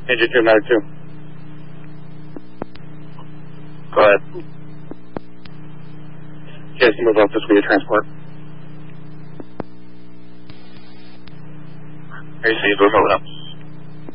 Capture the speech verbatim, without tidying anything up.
Engine two, matter two. Go ahead. Yes, move off this way to transport. A C, we're moving up.